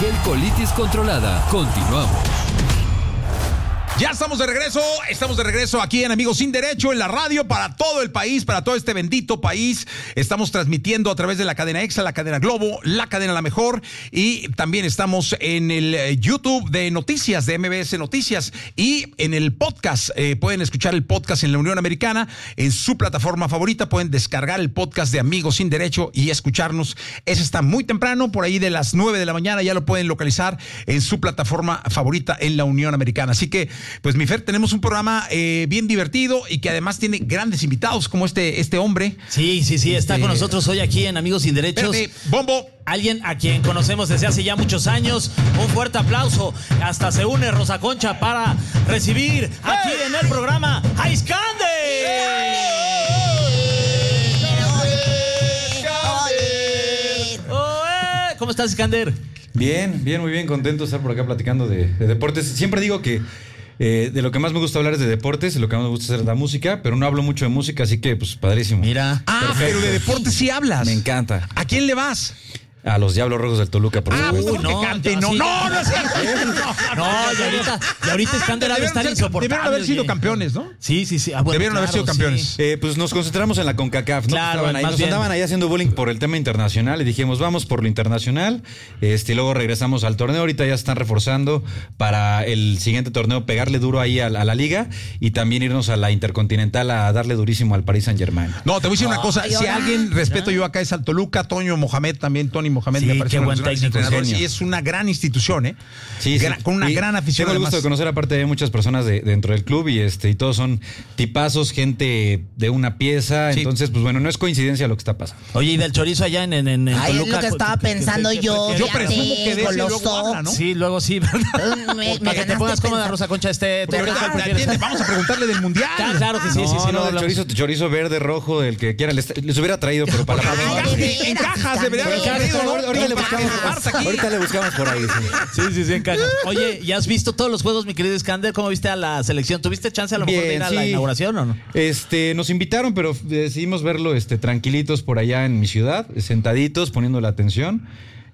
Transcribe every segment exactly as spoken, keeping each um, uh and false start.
gel colitis controlada. Continuamos. Ya estamos de regreso, estamos de regreso aquí en Amigos Sin Derecho, en la radio para todo el país, para todo este bendito país. Estamos transmitiendo a través de la cadena Exa, la cadena Globo, la cadena La Mejor, y también estamos en el YouTube de Noticias, de M B S Noticias, y en el podcast. Eh, pueden escuchar el podcast en la Unión Americana, en su plataforma favorita. Pueden descargar el podcast de Amigos Sin Derecho y escucharnos. Ese está muy temprano, por ahí de las nueve de la mañana, ya lo pueden localizar en su plataforma favorita en la Unión Americana. Así que, pues mi Fer, tenemos un programa eh, bien divertido y que además tiene grandes invitados como este, este hombre. Sí, sí, sí, está este... con nosotros hoy aquí en Amigos Sin Derechos. Espérate, Bombo. Alguien a quien conocemos desde hace ya muchos años. Un fuerte aplauso. Hasta se une Rosa Concha para recibir aquí ¡hey! En el programa a Iskander. ¿Cómo estás, Iskander? Bien, bien, muy bien, contento de estar por acá platicando de, de deportes. Siempre digo que eh, de lo que más me gusta hablar es de deportes, y lo que más me gusta hacer es la música, pero no hablo mucho de música, así que pues padrísimo. Mira. Ah, perfecto. Pero de deportes sí hablas. Me encanta. ¿A quién le vas? A los Diablos Rojos del Toluca, por ah, supuesto. pues no, que cante, no, sí. no, no, sí. no, no, y ahorita, y ahorita Iskander ha de estar insoportable. Debieron haber sido campeones, ¿no? Sí, sí, sí. Ah, bueno, debieron claro, haber sido campeones. Sí. Eh, pues nos concentramos en la CONCACAF, ¿no? Claro, Estaban ahí, nos bien. andaban ahí haciendo bullying por el tema internacional y dijimos, vamos por lo internacional. Este, y luego regresamos al torneo. Ahorita ya están reforzando para el siguiente torneo, pegarle duro ahí a, a la liga y también irnos a la Intercontinental a darle durísimo al Paris Saint-Germain. No, te voy a decir oh, una cosa. Si ahora, alguien respeto ¿ya? yo acá es al Toluca, Toño Mohamed también, Tony Mohamed, sí, me parece qué un buen técnico, entrenador. Sí, es una gran institución, ¿eh? Sí, sí. Gran, con una y gran afición. Tengo el gusto además. de conocer aparte de muchas personas de, dentro del club y este y todos son tipazos, gente de una pieza. Sí. Entonces, pues bueno, no es coincidencia lo que está pasando. Oye, y del chorizo allá en, en, en Ay, Toluca. es lo que estaba ¿qué, pensando qué, qué, yo. qué, qué, Yo ya presumo que de ese los luego habla, ¿no? Sí, luego sí, ¿verdad? Me, me Para que te pongas cómoda, Rosa Concha, este... Pero ¿tú ahorita, cuál prefieres? vamos a preguntarle del mundial. Claro, claro que sí, no, sí, sí. no, No, del chorizo, chorizo verde, rojo, el que quiera. Les, les hubiera traído, pero para la Ay, de veras, en cajas debería haber Iskander. traído, ¿no? ahorita, le Para buscamos, llevarse aquí. ahorita le buscamos por ahí. Sí, Sí, sí, sí, en cajas. Oye, ¿ya has visto todos los juegos, mi querido Iskander? ¿Cómo viste a la selección? ¿Tuviste chance a lo mejor Bien, de ir a sí. la inauguración o no? Este, nos invitaron, pero decidimos verlo este, tranquilitos por allá en mi ciudad, sentaditos, poniendo la atención.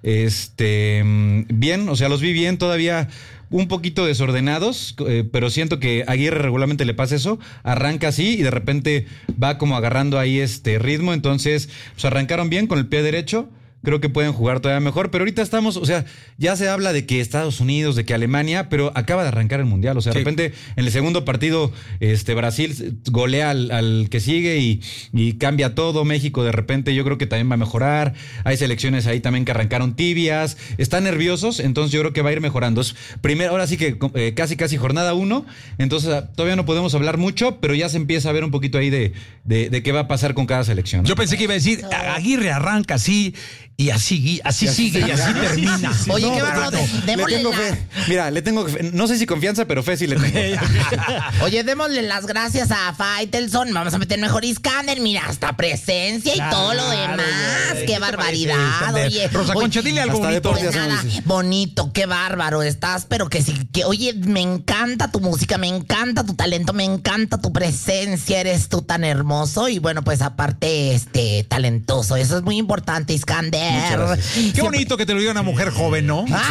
Este, bien, o sea, los vi bien, todavía un poquito desordenados, eh, pero siento que a Aguirre regularmente le pasa eso, arranca así y de repente va como agarrando ahí este ritmo, entonces pues arrancaron bien con el pie derecho. Creo que pueden jugar todavía mejor, pero ahorita estamos, o sea, ya se habla de que Estados Unidos, de que Alemania, pero acaba de arrancar el Mundial, o sea, de sí. repente en el segundo partido este Brasil golea al, al que sigue y, y cambia todo, México de repente yo creo que también va a mejorar, hay selecciones ahí también que arrancaron tibias, están nerviosos, entonces yo creo que va a ir mejorando. Es primero, ahora sí que eh, casi casi jornada uno, entonces todavía no podemos hablar mucho, pero ya se empieza a ver un poquito ahí de, de, de qué va a pasar con cada selección, ¿no? Yo pensé que iba a decir, Aguirre arranca así y así, así Y así sigue y así termina. Oye, No, qué pero bárbaro. no. Le Démosle tengo la- fe. Mira, le tengo fe. No sé si confianza, pero fe sí le tengo. Oye, démosle las gracias a Faitelson. Vamos a meter mejor Iskander. Mira, hasta presencia y Claro, todo lo demás. güey. Qué ¿Qué te barbaridad, parece, Iskander? oye. Rosa Oye, Concha, dile algo hasta bonito. deporte Pues hacemos, nada, dice. bonito, qué bárbaro estás, pero que sí, que oye, me encanta tu música, me encanta tu talento, me encanta tu presencia, eres tú tan hermoso y bueno, pues aparte, este, talentoso, eso es muy importante, Iskander. Muchas Qué Siempre- bonito que te lo diga una mujer joven, ¿no? Ah,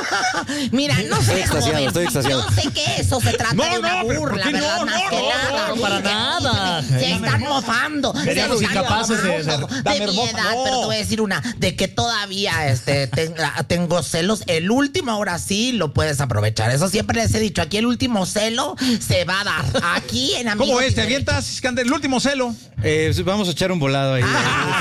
mira, no Estoy sé, extasiado, joven, estoy extasiado. yo sé que eso se trata No, de una no, pero ¿por burla, qué no? ¿verdad? No, Más no, que no, nada. no, para Que nada. Se están mofando. se Seríamos están incapaces de- de- mofando de, dame mi hermosa, edad, no. pero te voy a decir una, de que todavía este, ten- tengo celos. El último ahora sí lo puedes aprovechar. Eso siempre les he dicho. Aquí el último celo se va a dar. Aquí en Amigos ¿Cómo es? Sin ¿Te Derecho. avientas, Iskander? El último celo. Eh, vamos a echar un volado ahí.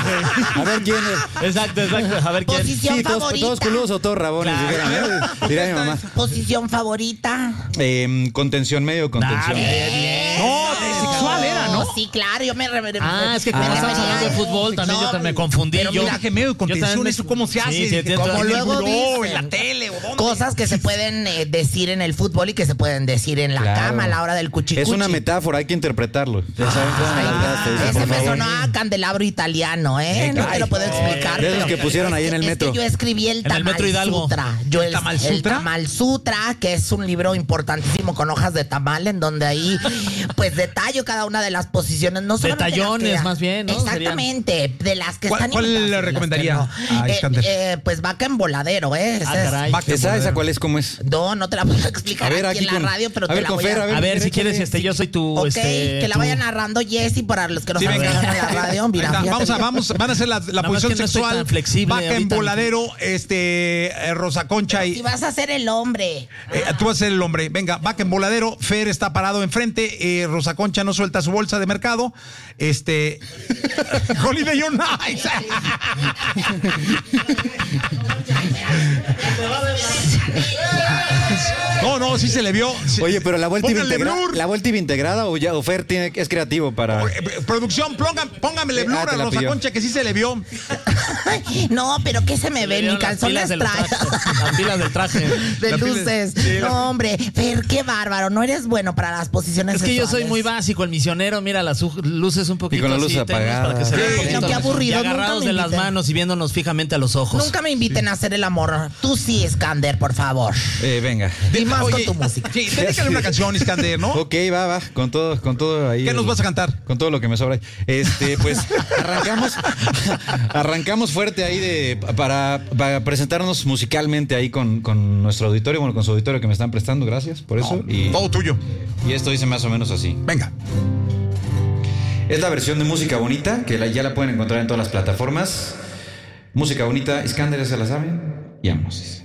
A ver quién es. Exacto, exacto. A ver quién. Posición Sí, todos, favorita. todos culos o todos rabones, Claro. dijeran, ¿eh? Dirá mi mamá. Posición favorita. Eh, contención, medio contención. Ah, bien, bien. No, de sexual era, ¿no? Sí, claro, yo me re- Ah, es que como me estamos refería hablando de a- fútbol, también No, yo también me confundí. Pero yo, mira que medio de yo contención, también me- ¿eso cómo se hace? Sí, sí, tiene ¿Cómo toda- Como en el luego buró, dicen. en la tele o dónde? Cosas que se pueden eh, decir en el fútbol y que se pueden decir en la Claro. cama a la hora del cuchicuchi. Es una metáfora, hay que interpretarlo. Ya saben cómo me Ay, lanzaste, dice, ese por me favor. sonó a candelabro italiano, ¿eh? No te lo puedo explicar. De esos pero que pusieron ahí en el es metro. que yo escribí el En el Tamal metro Hidalgo. Sutra. Yo el, ¿Tamal el Sutra? Tamal Sutra, que es un libro importantísimo con hojas de tamal, en donde ahí pues detallo cada una de las posiciones, no solamente De tallones, las que- más bien, ¿no? Exactamente, de las que ¿Cuál- están cuál inventadas y le las que recomendaría no. a Eh, Iskander? eh, pues vaca en voladero, ¿eh? Ese Ah, es- caray. Vaca en ¿Esa, voladero. esa cuál es? ¿Cómo es? No, no te la voy a explicar A ver, aquí, aquí en con- la radio, pero a te ver, la con voy Fer, a... a ver. A ver, si échale. quieres, este, yo soy tu. Ok, este, que la tu- vaya narrando Jessy para los que no Sí, saben venga. en la radio. Ahí Mira, está. fíjate Vamos a, bien. vamos, van a hacer la, la Nada más posición que no estoy sexual. tan flexible Vaca en ahorita. voladero, este, eh, Rosa Concha y. Si vas a ser el hombre. Eh, tú vas a ser el hombre. Venga, vaca en voladero. Fer está parado enfrente. Eh, Rosa Concha no suelta su bolsa de mercado. Este. Holiday on Ice. No, no, sí se le vio. Sí. Oye, pero la vuelta iba Pónganle integrada, blur. la vuelta iba integrada o ya o Fer tiene, es creativo para. Eh, Producción, ponga, póngamele Ah, blur te a la Rosa pidió. Concha que sí se le vio. No, pero ¿qué se me ve? Le Ni dieron las calzones pilas del trae. traje, Las pilas del traje. De La pila- luces. sí, la- No, hombre. Fer, qué bárbaro. No eres bueno para las posiciones Es que yo soy sexuales. muy básico, el misionero, mira las u- luces un poquito con las así luces tenues apagadas. para que se vea Sí, un poquito. no, qué aburrido, Y nunca agarrados me de las inviten. manos y viéndonos fijamente a los ojos. Nunca me inviten a hacer el amor. Tú sí, Iskander, por favor. Eh, venga. Y más Oye, con tu música. Sí, dedícale una canción, Iskander, ¿no? Ok, va, va, con todo, con todo ahí. ¿Qué nos el- vas a cantar? Con todo lo que me sobra. Este, pues arrancamos, arrancamos fuerte ahí de para, para presentarnos musicalmente ahí con, con nuestro auditorio, bueno, con su auditorio que me están prestando, gracias por eso. Y, Todo tuyo. y esto dice más o menos así. Venga. Es la versión de Música Bonita, que la- ya la pueden encontrar en todas las plataformas. Música Bonita, Iskander, ¿se la saben? Y vámonos.